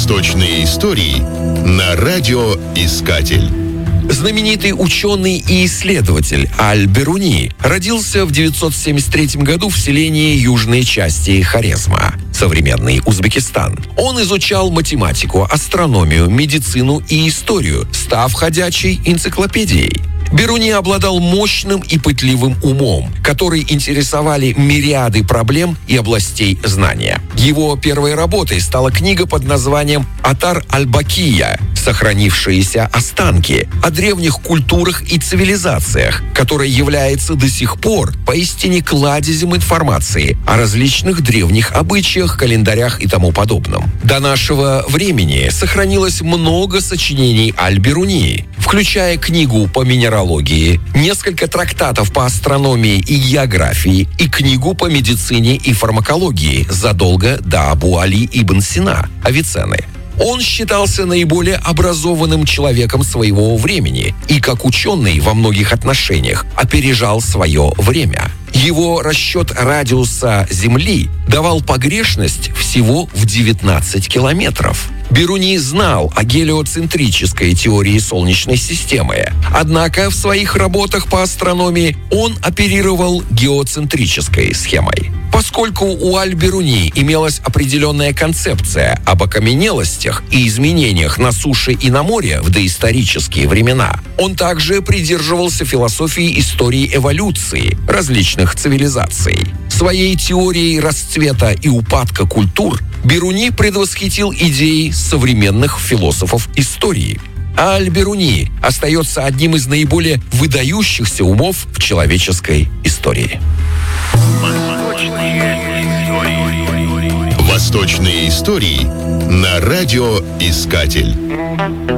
Восточные истории на радиоискатель. Знаменитый ученый и исследователь Аль-Бируни родился в 973 году в селении южной части Хорезма, современный Узбекистан. Он изучал математику, астрономию, медицину и историю, став ходячей энциклопедией. Бируни обладал мощным и пытливым умом, который интересовали мириады проблем и областей знания. Его первой работой стала книга под названием «Атар аль-Бакия», сохранившиеся останки о древних культурах и цивилизациях, которая является до сих пор поистине кладезем информации о различных древних обычаях, календарях и тому подобном. До нашего времени сохранилось много сочинений Аль-Бируни, включая книгу по минералогии, несколько трактатов по астрономии и географии и книгу по медицине и фармакологии задолго до Абу-Али ибн Сина, Авиценны. Он считался наиболее образованным человеком своего времени и, как ученый во многих отношениях, опережал свое время. Его расчет радиуса Земли давал погрешность всего в 19 километров. Бируни знал о гелиоцентрической теории Солнечной системы, однако в своих работах по астрономии он оперировал геоцентрической схемой. Поскольку у Аль-Бируни имелась определенная концепция об окаменелостях и изменениях на суше и на море в доисторические времена, он также придерживался философии истории эволюции различных цивилизаций. Своей теорией расцвета и упадка культур Бируни предвосхитил идеи современных философов истории. Аль-Бируни остается одним из наиболее выдающихся умов в человеческой истории. Восточные истории на радиоискатель.